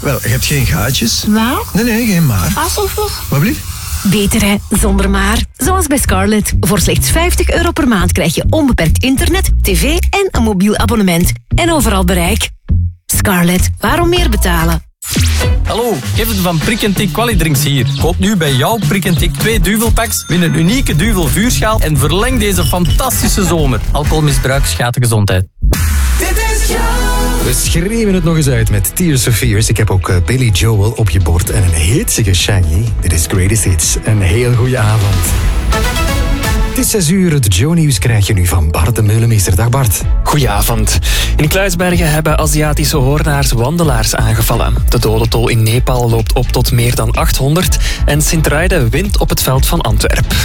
Wel, je hebt geen gaatjes. Maar? Nee, geen maar. Alsjeblieft. Wat blieft? Beter hè, zonder maar. Zoals bij Scarlett. Voor slechts €50 per maand krijg je onbeperkt internet, tv en een mobiel abonnement. En overal bereik. Scarlett, waarom meer betalen? Hallo, Kevin van Prick & Tick Qualidrinks hier. Koop nu bij jouw Prick & Tick 2 duvelpacks, win een unieke duvel vuurschaal en verleng deze fantastische zomer. Alcoholmisbruik schaadt de gezondheid. We schreeuwen het nog eens uit met Tears of Fears. Ik heb ook Billy Joel op je bord en een hitsige Shaggy. Dit is Greatest Hits. Een heel goede avond. Het is 6 uur, het Joe-nieuws krijg je nu van Bart de Meulemeester. Dag Bart. Goedenavond. In Kluisbergen hebben Aziatische hoornaars wandelaars aangevallen. De dodentol in Nepal loopt op tot meer dan 800 en Sint-Truiden wint op het veld van Antwerpen.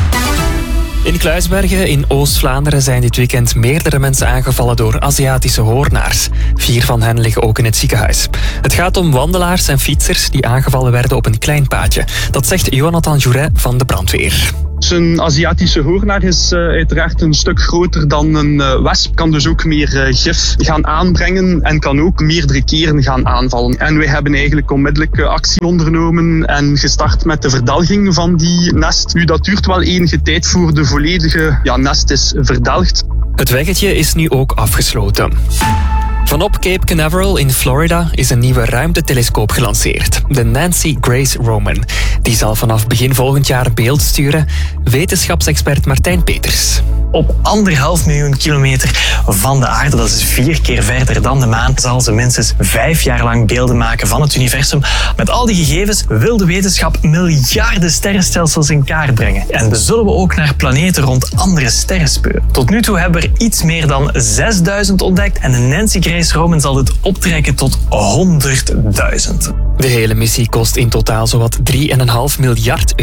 In Kluisbergen in Oost-Vlaanderen zijn dit weekend meerdere mensen aangevallen door Aziatische hoornaars. 4 van hen liggen ook in het ziekenhuis. Het gaat om wandelaars en fietsers die aangevallen werden op een klein paadje. Dat zegt Jonathan Jouret van de brandweer. Een Aziatische hoornaar is uiteraard een stuk groter dan een wesp. Kan dus ook meer gif gaan aanbrengen en kan ook meerdere keren gaan aanvallen. En wij hebben eigenlijk onmiddellijk actie ondernomen en gestart met de verdelging van die nest. Nu, dat duurt wel enige tijd voor de volledige nest is verdelgd. Het weggetje is nu ook afgesloten. Vanop Cape Canaveral in Florida is een nieuwe ruimtetelescoop gelanceerd. De Nancy Grace Roman. Die zal vanaf begin volgend jaar beeld sturen. Wetenschapsexpert Martijn Peters. Op 1,5 miljoen kilometer van de aarde, dat is 4 keer verder dan de maan, zal ze minstens 5 jaar lang beelden maken van het universum. Met al die gegevens wil de wetenschap miljarden sterrenstelsels in kaart brengen. En zullen we ook naar planeten rond andere sterren speuren. Tot nu toe hebben we er iets meer dan 6000 ontdekt en de Nancy Grace Roman zal dit optrekken tot 100.000. De hele missie kost in totaal zowat €3,5 miljard.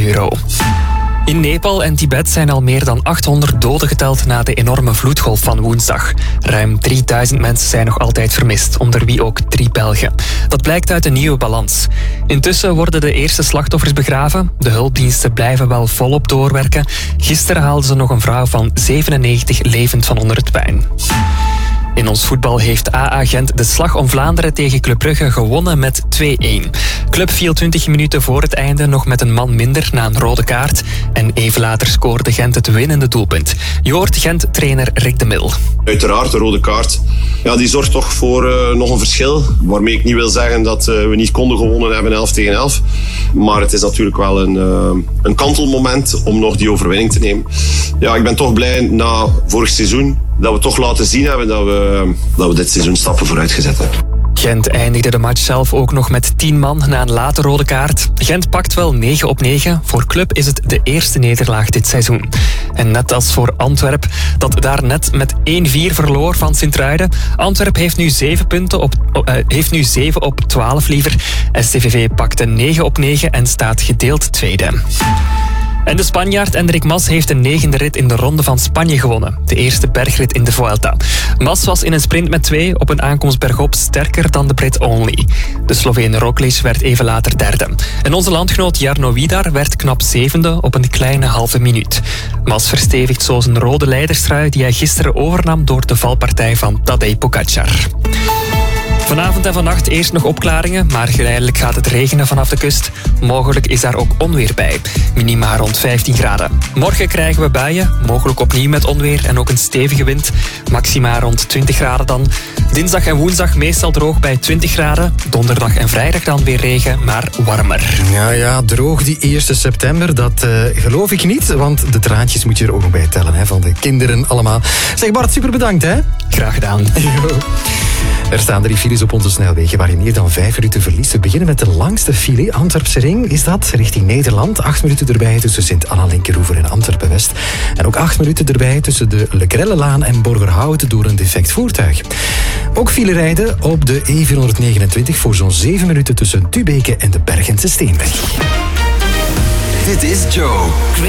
In Nepal en Tibet zijn al meer dan 800 doden geteld na de enorme vloedgolf van woensdag. Ruim 3000 mensen zijn nog altijd vermist, onder wie ook 3 Belgen. Dat blijkt uit een nieuwe balans. Intussen worden de eerste slachtoffers begraven. De hulpdiensten blijven wel volop doorwerken. Gisteren haalden ze nog een vrouw van 97 levend van onder het puin. In ons voetbal heeft AA Gent de slag om Vlaanderen tegen Club Brugge gewonnen met 2-1. Club viel 20 minuten voor het einde nog met een man minder na een rode kaart. En even later scoorde Gent het winnende doelpunt. Je hoort Gent-trainer Rick de Mil. Uiteraard, de rode kaart. Ja, die zorgt toch voor nog een verschil. Waarmee ik niet wil zeggen dat we niet konden gewonnen hebben 11 tegen 11. Maar het is natuurlijk wel een kantelmoment om nog die overwinning te nemen. Ja, ik ben toch blij na vorig seizoen dat we toch laten zien hebben dat we dit seizoen stappen vooruit gezet hebben. Gent eindigde de match zelf ook nog met 10 man na een late rode kaart. Gent pakt wel 9 op 9. Voor Club is het de eerste nederlaag dit seizoen. En net als voor Antwerpen, dat daar net met 1-4 verloor van Sint-Truiden. Antwerpen heeft nu 7 op 12 liever. STVV pakte 9 op 9 en staat gedeeld tweede. En de Spanjaard Enric Mas heeft een 9e rit in de Ronde van Spanje gewonnen. De eerste bergrit in de Vuelta. Mas was in een sprint met 2 op een aankomst bergop sterker dan de Brit Only. De Sloveen Roglič werd even later 3e. En onze landgenoot Jarno Vidar werd knap 7e op een kleine halve minuut. Mas verstevigt zo zijn rode leiderstrui die hij gisteren overnam door de valpartij van Tadej Pogačar. Vanavond en vannacht eerst nog opklaringen, maar geleidelijk gaat het regenen vanaf de kust. Mogelijk is daar ook onweer bij. Minima rond 15 graden. Morgen krijgen we buien, mogelijk opnieuw met onweer en ook een stevige wind. Maxima rond 20 graden dan. Dinsdag en woensdag meestal droog bij 20 graden. Donderdag en vrijdag dan weer regen, maar warmer. Ja, droog die 1 september, dat geloof ik niet. Want de traantjes moet je er ook nog bij tellen, hè, van de kinderen allemaal. Zeg Bart, super bedankt, hè? Graag gedaan. Er staan 3 files op onze snelwegen waar je meer dan 5 minuten verliest. We beginnen met de langste file. Antwerpse Ring is dat, richting Nederland. 8 minuten erbij tussen Sint-Anna-Linkeroever en Antwerpen-West. En ook 8 minuten erbij tussen de Le Grellelaan en Borgerhout door een defect voertuig. Ook file rijden op de E429 voor zo'n 7 minuten tussen Tubeke en de Bergense Steenweg. Dit is Joe.